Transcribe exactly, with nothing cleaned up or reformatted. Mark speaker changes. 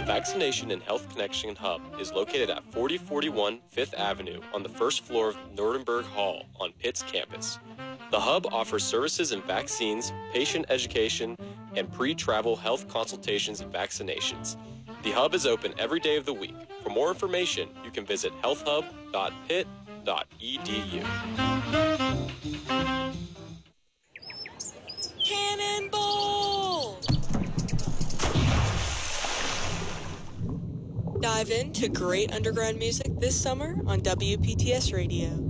Speaker 1: Vaccination and Health Connection Hub is located at forty forty-one Fifth Avenue on the first floor of Nuremberg Hall on Pitt's campus. The Hub offers services in vaccines, patient education, and pre-travel health consultations and vaccinations. The Hub is open every day of the week. For more information, you can visit health hub dot pitt dot e d u.
Speaker 2: Cannonball! Dive into great underground music this summer on W P T S Radio.